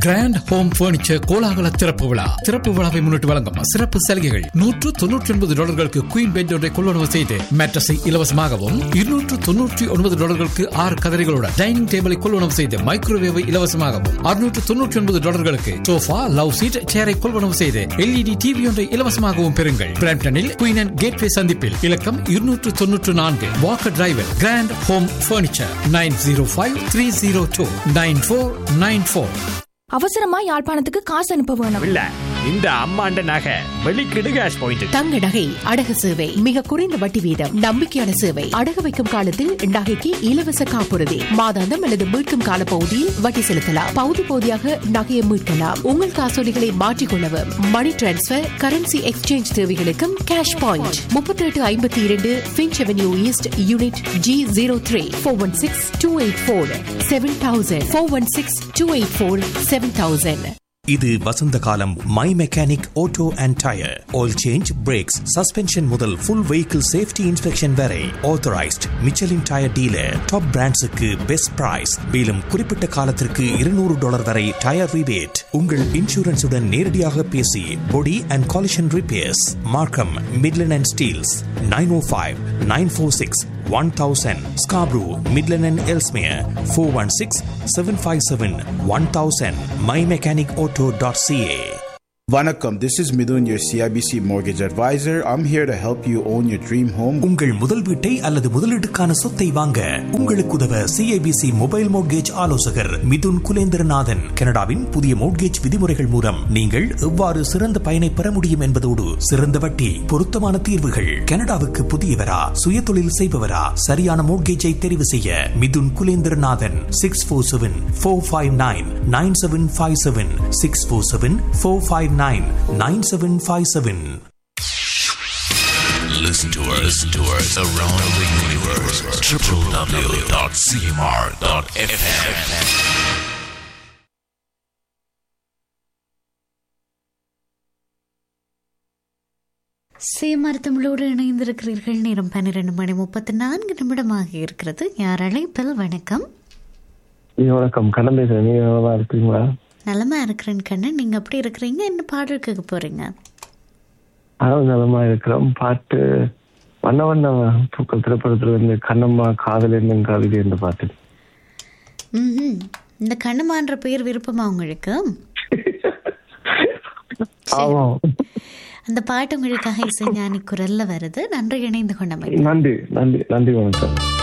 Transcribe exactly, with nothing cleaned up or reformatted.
Grand home furniture கோலாகல திறப்பு விழா. திறப்பு விழாவை முன்னிட்டு வழங்கும் சிறப்பு சலுகைகள். நூற்று தொன்னூற்றி ஒன்பது டாலர்களுக்கு குயின் பெட் ஒன்றை கொள்வனவு செய்து மேட்ரஸை இலவசமாகவும், இருநூற்று தொன்னூற்றி ஒன்பது டாலர்களுக்கு ஆறு கதிரைகளுடன் டைனிங் டேபிளை கொள்வனவு செய்து மைக்ரோவேவை இலவசமாகவும், அறுநூற்று தொன்னூற்றி ஒன்பது டாலர்களுக்கு சோஃபா, லவ் சீட், சேரை கொள்வனவு செய்து எல்இடி டிவி ஒன்றை இலவசமாகவும் பெறுங்கள். பிராம்ப்டனில் குயின் அண்ட் கேட்வே சந்திப்பில் இலக்கம் இருநூற்று தொன்னூற்று நான்கு Walker driver. Grand home furniture nine zero five three zero two nine four nine four. அவசரமா யாழ்ப்பாணத்துக்கு காசு அனுப்ப வேணும். இல்ல, இந்த அம்மாண்ட நகை வெளிக்கிடு கேஷ் பாயிண்ட். தங்க நகை அடகு சேவை மிக குறைந்த வட்டி வீதம், நம்பிக்கையான சேவை. அடகு வைக்கும் காலத்தில் நகைக்கு இலவச காப்புறுதி, மாதாந்தம் அல்லது மீட்கும் கால பகுதியில் வட்டி செலுத்தலாம். பகுதி பகுதியாக நகையை மீட்கலாம். உங்கள் காசோலிகளை மாற்றிக்கொள்ளவும், மணி டிரான்ஸ்பர், கரன்சி எக்ஸ்சேஞ்ச் தேவைகளுக்கும் கேஷ் பாயிண்ட். முப்பத்தி எட்டு ஐம்பத்தி இரண்டு pinch avenue east unit G zero three four one six two eight four seven thousand four one six two eight four seven thousand. இது வசந்த காலம். My mechanic auto and tyre oil change, breaks, suspension முதல் full vehicle safety inspection வரை authorised Michelin tyre dealer. Top பிராண்ட்ஸுக்கு best price. மேலும் குறிப்பிட்ட காலத்திற்கு இருநூறு dollar வரை tyre rebate. உங்கள் இன்சூரன்ஸுடன் நேரடியாக பேசி பொடி அண்ட் காலிஷன் ரிப்பேர்ஸ். மார்க்கம், Midland and Steeles. Nine O five nine four six one thousand. Scarborough, Midland and Ellesmere four one six seven five seven one thousand. my mechanic auto dot c a. Vanakkam, this is Midun, your C I B C mortgage advisor. I'm here to help you own your dream home. உங்கள் முதல் வீட்டை அல்லது முதலீட்டுக்கான சொத்தை வாங்க உங்களுக்கு உதவ C I B C mobile mortgage ஆலோசகர் மிதுன் குலேந்திரநாதன். கனடாவின் புதிய மோட்கேஜ் விதிமுறைகள் மூலம் நீங்கள் எவ்வாறு சிறந்த பயனை பெற முடியும் என்பதோடு சிறந்த வட்டி, பொருத்தமான தீர்வுகள். கனடாவுக்கு புதியவரா, சுய தொழில் செய்பவரா, சரியான மோட்கேஜை தெரிவு செய்ய Mithun Kulendranathan. Six four seven four five nine nine seven five seven six four seven four five nine nine seven five seven. Listen to us, listen to us around the universe. w w w dot c m r dot f m. சேமார் தமிழோடு இணைந்திருக்கிறீர்கள். நேரம் பன்னிரண்டு மணி முப்பத்தி நான்கு நிமிடமாக இருக்கிறது. யார் அழைப்பில்? வணக்கம். வணக்கம், கண்ணன் பேசுறேன். நீங்க நல்லா இருக்கீங்களா? நலமா இருக்கிறேன் கண்ணன். நீங்க எப்படி இருக்கிறீங்க? என்ன பாடல் கேட்க போறீங்க? அதான் நலமா இருக்கிறோம். பாட்டு வண்ண வண்ண பூக்கள் திரைப்படத்துல இருந்து கண்ணம்மா காதல் என்னும் கவிதை என்ற பாட்டு. ம், இந்த கண்ணம்மான்ற பெயர் விருப்பமா உங்களுக்கு? அந்த பாட்டு உங்களுக்காக இசைஞானி குரல்ல வருது. நன்றி இணைந்து கொண்டமை. நன்றி நன்றி நன்றி வணக்கம்.